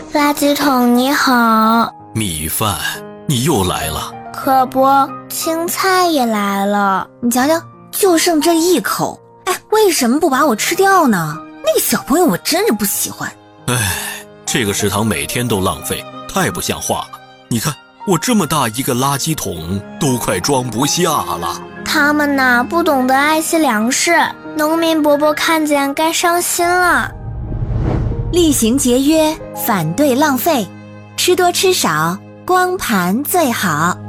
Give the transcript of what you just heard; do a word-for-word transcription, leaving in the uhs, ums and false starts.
垃圾桶你好。 米饭，你又来了。 可不，青菜也来了。 你瞧瞧，就剩这一口，哎，为什么不把我吃掉呢？那个小朋友我真是不喜欢。 哎，这个食堂每天都浪费，太不像话了。你看我这么大一个垃圾桶都快装不下了。 他们呐不懂得爱惜粮食，农民伯伯看见该伤心了。 厉行节约，反对浪费，吃多吃少，光盘最好。